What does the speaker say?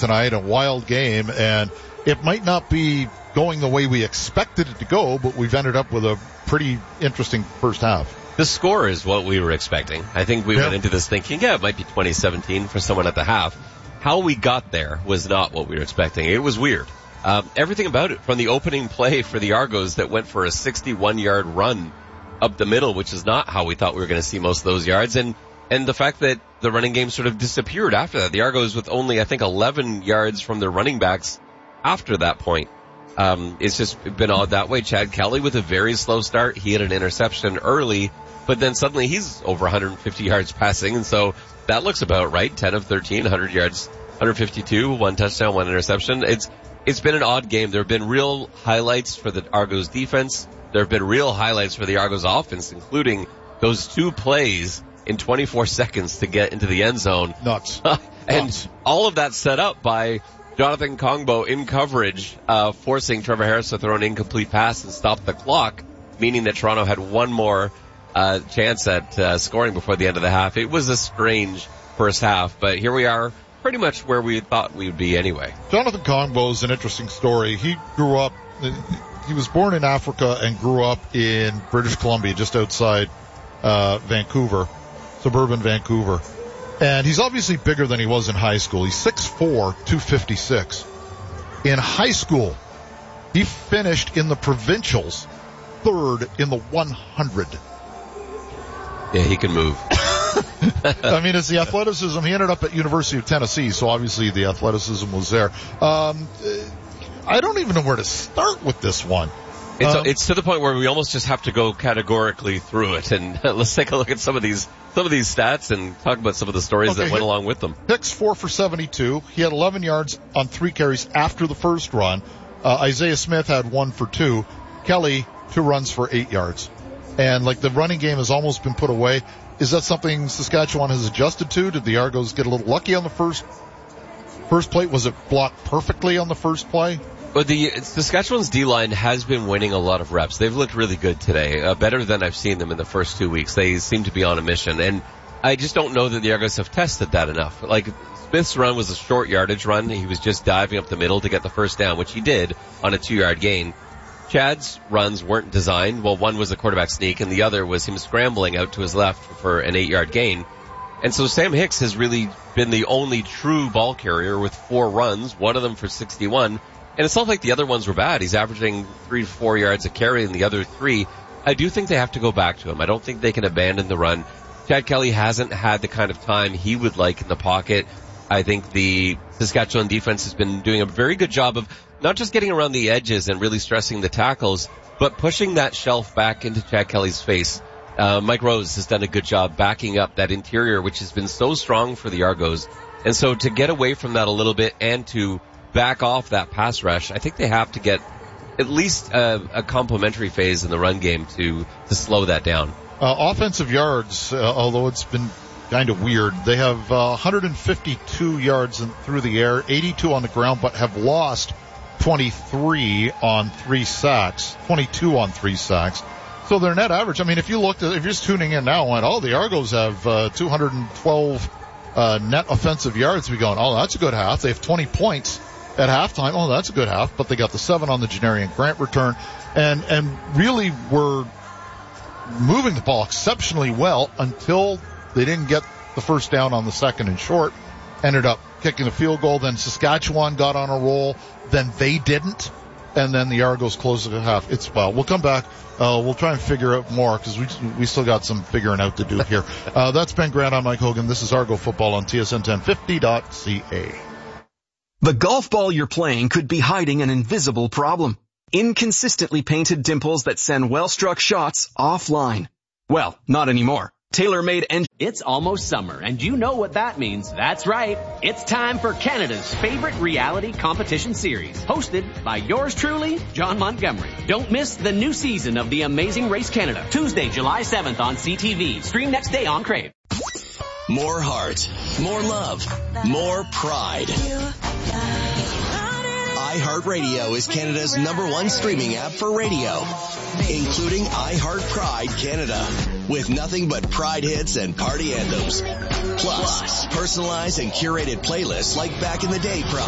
tonight, a wild game, and it might not be going the way we expected it to go, but we've ended up with a pretty interesting first half. The score is what we were expecting. I think we went into this thinking, it might be 2017 for someone at the half. How we got there was not what we were expecting. It was weird. Everything about it, from the opening play for the Argos that went for a 61-yard run up the middle, which is not how we thought we were going to see most of those yards, and the fact that the running game sort of disappeared after that. The Argos with only, I think, 11 yards from their running backs after that point. It's just been odd that way. Chad Kelly with a very slow start. He had an interception early, but then suddenly he's over 150 yards passing, and so that looks about right. 10 of 13, 100 yards, 152, 1 touchdown, 1 interception. It's been an odd game. There have been real highlights for the Argos defense. There have been real highlights for the Argos offense, including those 2 plays in 24 seconds to get into the end zone. Nuts. And all of that set up by Jonathan Kongbo in coverage, forcing Trevor Harris to throw an incomplete pass and stop the clock, meaning that Toronto had one more chance at scoring before the end of the half. It was a strange first half, but here we are, pretty much where we thought we would be anyway. Jonathan Kongbo is an interesting story. He was born in Africa and grew up in British Columbia, just outside Vancouver, suburban Vancouver. And he's obviously bigger than he was in high school. He's 6'4", 256. In high school, he finished in the provincials, 3rd in the 100. Yeah, he can move. I mean, it's the athleticism. He ended up at University of Tennessee, so obviously the athleticism was there. I don't even know where to start with this one. It's to the point where we almost just have to go categorically through it, and let's take a look at some of these stats and talk about some of the stories that went along with them. Hicks 4 for 72. He had 11 yards on 3 carries after the first run. Isaiah Smith had 1 for 2. Kelly 2 runs for 8 yards. And like the running game has almost been put away. Is that something Saskatchewan has adjusted to? Did the Argos get a little lucky on the first play? Was it blocked perfectly on the first play? But Saskatchewan's D-line has been winning a lot of reps. They've looked really good today, better than I've seen them in the first 2 weeks. They seem to be on a mission, and I just don't know that the Argos have tested that enough. Like, Smith's run was a short yardage run. He was just diving up the middle to get the first down, which he did on a 2-yard gain. Chad's runs weren't designed. Well, one was a quarterback sneak, and the other was him scrambling out to his left for an 8-yard gain. And so Sam Hicks has really been the only true ball carrier with 4 runs, one of them for 61. And it's not like the other ones were bad. He's averaging 3 to 4 yards a carry in the other 3. I do think they have to go back to him. I don't think they can abandon the run. Chad Kelly hasn't had the kind of time he would like in the pocket. I think the Saskatchewan defense has been doing a very good job of not just getting around the edges and really stressing the tackles, but pushing that shelf back into Chad Kelly's face. Mike Rose has done a good job backing up that interior, which has been so strong for the Argos. And so to get away from that a little bit and to back off that pass rush, I think they have to get at least a complementary phase in the run game to slow that down. Offensive yards, although it's been kind of weird, they have 152 yards through the air, 82 on the ground, but have lost 23 on 3 sacks, 22 on 3 sacks. So their net average, I mean, if you're just tuning in now and the Argos have 212 net offensive yards, we're going, that's a good half. They have 20 points at halftime. That's a good half, but they got the 7 on the Janarian Grant return and really were moving the ball exceptionally well until they didn't get the first down on the 2nd and short. Ended up kicking the field goal. Then Saskatchewan got on a roll. Then they didn't. And then the Argos closed it at half. We'll come back. We'll try and figure out more because we still got some figuring out to do here. That's Ben Grant. I'm Mike Hogan. This is Argo Football on TSN 1050.ca. The golf ball you're playing could be hiding an invisible problem. Inconsistently painted dimples that send well-struck shots offline. Well, not anymore. TaylorMade It's almost summer, and you know what that means. That's right. It's time for Canada's favorite reality competition series, hosted by yours truly, John Montgomery. Don't miss the new season of The Amazing Race Canada, Tuesday, July 7th on CTV. Stream next day on Crave. More heart, more love, more pride. iHeartRadio is Canada's #1 streaming app for radio, including iHeart Pride Canada, with nothing but Pride hits and party anthems. Plus, personalized and curated playlists like back in the day Pride.